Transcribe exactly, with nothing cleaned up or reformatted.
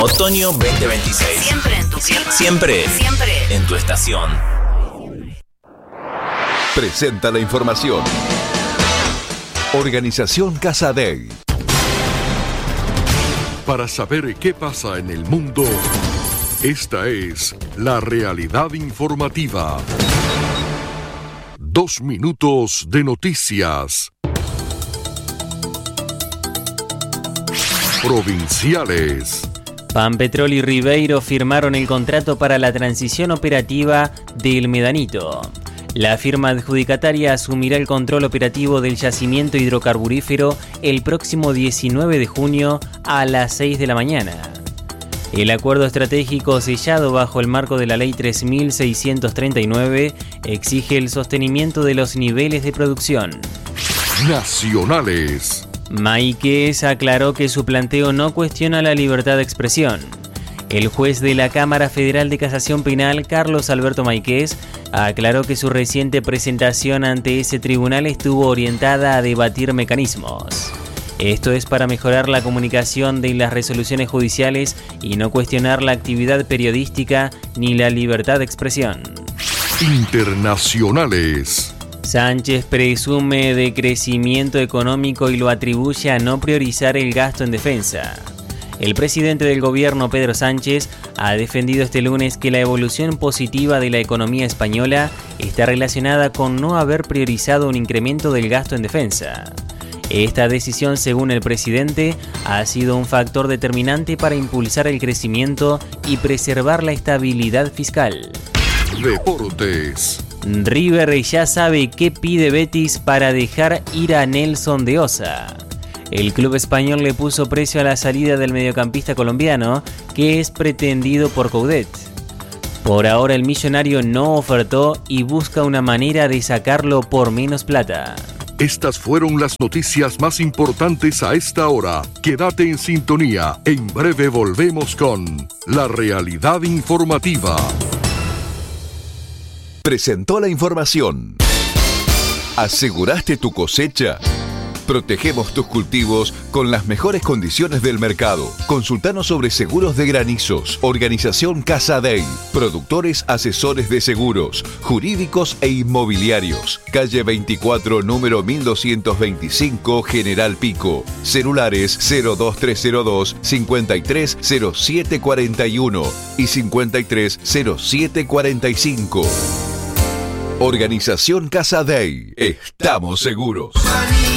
Otoño veinte veintiséis. Siempre en tu clima. Siempre. Siempre En tu estación. Presenta la información. Organización Casadei. Para saber qué pasa en el mundo, esta es la realidad informativa. Dos minutos de noticias. Provinciales. Pampetrol y Ribeiro firmaron el contrato para la transición operativa del Medanito. La firma adjudicataria asumirá el control operativo del yacimiento hidrocarburífero el próximo diecinueve de junio a las seis de la mañana. El acuerdo estratégico sellado bajo el marco de la Ley tres mil seiscientos treinta y nueve exige el sostenimiento de los niveles de producción. Nacionales. Máiquez aclaró que su planteo no cuestiona la libertad de expresión. El juez de la Cámara Federal de Casación Penal, Carlos Alberto Máiquez, aclaró que su reciente presentación ante ese tribunal estuvo orientada a debatir mecanismos. Esto es para mejorar la comunicación de las resoluciones judiciales y no cuestionar la actividad periodística ni la libertad de expresión. Internacionales. Sánchez presume de crecimiento económico y lo atribuye a no priorizar el gasto en defensa. El presidente del gobierno, Pedro Sánchez, ha defendido este lunes que la evolución positiva de la economía española está relacionada con no haber priorizado un incremento del gasto en defensa. Esta decisión, según el presidente, ha sido un factor determinante para impulsar el crecimiento y preservar la estabilidad fiscal. Deportes. River ya sabe qué pide Betis para dejar ir a Nelson de Osa. El club español le puso precio a la salida del mediocampista colombiano, que es pretendido por Coudet. Por ahora el millonario no ofertó y busca una manera de sacarlo por menos plata. Estas fueron las noticias más importantes a esta hora. Quédate en sintonía. En breve volvemos con La Realidad Informativa. Presentó la información. ¿Aseguraste tu cosecha? Protegemos tus cultivos con las mejores condiciones del mercado. Consultanos sobre seguros de granizos. Organización Casadei. Productores asesores de seguros, jurídicos e inmobiliarios. Calle veinticuatro, número mil doscientos veinticinco, General Pico. Celulares cero dos tres cero dos, cincuenta y tres cero siete cuarenta y uno y cincuenta y tres cero siete cuarenta y cinco. Organización Casadei. Estamos seguros.